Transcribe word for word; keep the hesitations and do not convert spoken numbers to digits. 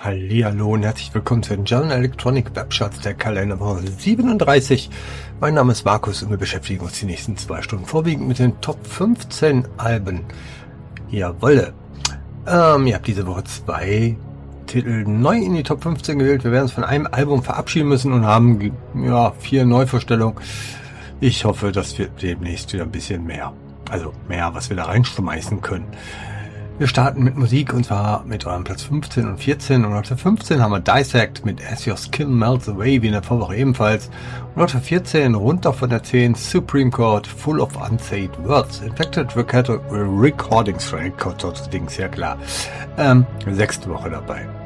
Hallihallo und herzlich willkommen zu den German Electronic Webcharts der Kalenderwoche siebenunddreißig. Mein Name ist Markus und wir beschäftigen uns die nächsten zwei Stunden vorwiegend mit den Top fünfzehn Alben. Jawolle. Ähm, ihr habt diese Woche zwei Titel neu in die Top fünfzehn gewählt. Wir werden uns von einem Album verabschieden müssen und haben ja vier Neuvorstellungen. Ich hoffe, dass wir demnächst wieder ein bisschen mehr, also mehr, was wir da reinschmeißen können. Wir starten mit Musik und zwar mit eurem Platz fünfzehn und vierzehn. Und auf der fünfzehn haben wir Dissect mit As Your Skin Melts Away, wie in der Vorwoche ebenfalls. Und auf der vierzehn runter von der zehn Supreme Court Full of Unsaid Words. Infected Recordings Record, das Ding ist ja klar. Ähm, sechste Woche dabei.